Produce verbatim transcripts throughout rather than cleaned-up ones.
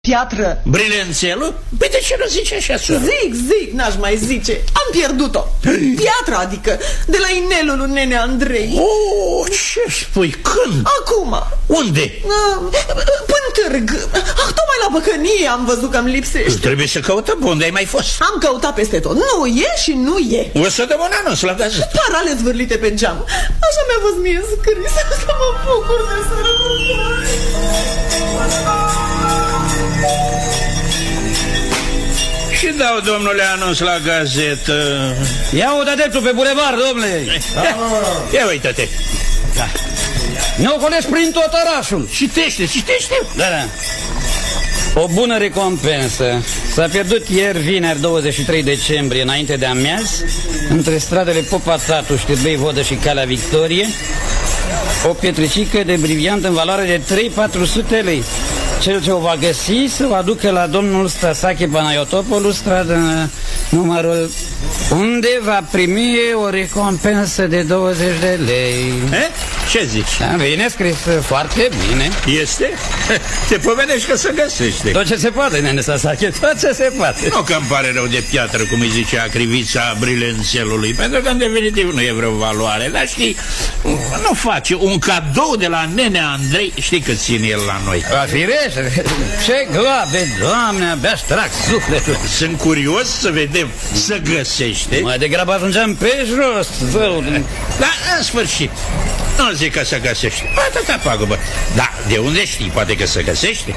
piatră. Brilențelul? Păi de ce nu zici așa, soră? Zic, zic, n-aș mai zice. Am pierdut-o. Piatra, adică, de la inelul lui Nene Andrei. Oh, ce spui? Când? Acum. Unde? Până târg. Ah, tocmai la Băcănie am văzut că îmi lipsește. Trebuie să căutăm. Unde ai mai fost? Am căutat peste tot. Nu e și nu e. O să dăm un anunț la gazetă. Parale zvârlite pe geam. Așa mi-a fost mie scris. Să mă bucur de sărbători. Și dau, domnule, anunț la gazetă. Ia uite dreptul pe bulevard, domnule. Ia, ia uite-te. Da. Ne ocolesc prin tot orașul. Citește, citește. Da, da. O bună recompensă. S-a pierdut ieri, vineri, douăzeci și trei decembrie, înainte de amiaz, între stradele Popa Tatu, Știrbei Vodă și Calea Victorie, o pietricică de briliant în valoare de trei mii patru sute lei. Cel ce o va găsi să o aducă la domnul Stasache Panayotopoulos, stradă numărul, unde va primi o recompensă de douăzeci de lei. Eh? Ce zici? Da, bine scris, foarte bine. Este? Te pomenești că se găsește. Tot ce se poate, nene Stasache, tot ce se poate. Nu că îmi pare rău de piatră, cum îi zicea crivița Brilențelului, pentru că în definitiv nu e vreo valoare. Dar știi, nu face un cadou de la Nene Andrei. Știi cât ține el la noi? Va firește, ce gloabe, Doamne, abia-și trag sufletul. Sunt curios să vedem, să găsește. Mai degrabă ajungeam pe jos, zău. Dar în sfârșit, nu zic că se găsește. Atâta pagubă. Dar de unde știi? Poate că se găsește.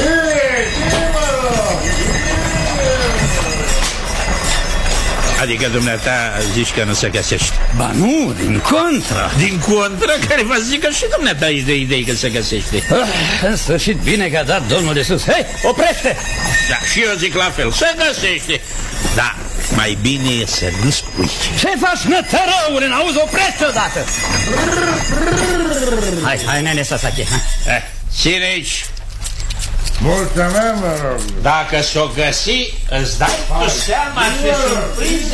Adică dumneata zici că nu se găsește? Ba nu, din contra. Din contra? Care vă zic că și dumneata ești de idei că se găsește. Ah, în sfârșit bine că a dat domnul de sus. Hei, oprește! Da, și eu zic la fel, se găsește. Da, mai bine e să nu spui. Ce faci, nătărăule, n-auzi, oprește odată! Hai, hai, nene Stasache. Eh, ține aici. Mulțumim, mă rog. Dacă s-o găsi, îți dai tu seama ce surpriză